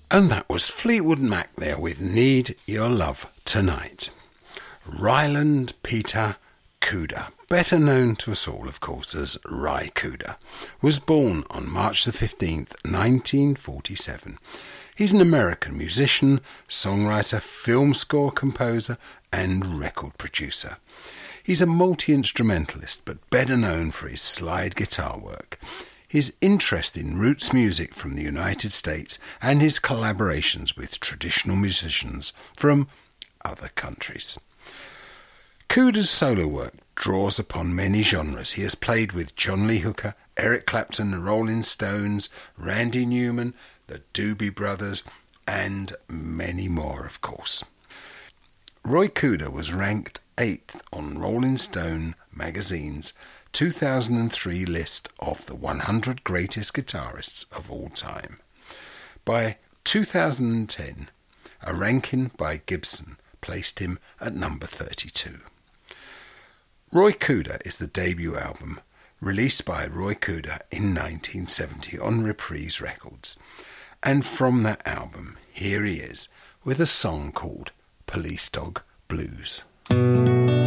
And that was Fleetwood Mac there with Need Your Love Tonight. Ryland Peter Kuder, better known to us all, of course, as Ry Cooder, was born on March the 15th, 1947. He's an American musician, songwriter, film score composer, and record producer. He's a multi-instrumentalist, but better known for his slide guitar work, his interest in roots music from the United States, and his collaborations with traditional musicians from other countries. Cooder's solo work draws upon many genres. He has played with John Lee Hooker, Eric Clapton, the Rolling Stones, Randy Newman, the Doobie Brothers, and many more, of course. Ry Cooder was ranked 8th on Rolling Stone magazine's 2003 list of the 100 greatest guitarists of all time. By 2010, a ranking by Gibson placed him at number 32. Ry Cooder is the debut album released by Ry Cooder in 1970 on Reprise Records. And from that album, here he is with a song called Police Dog Blues.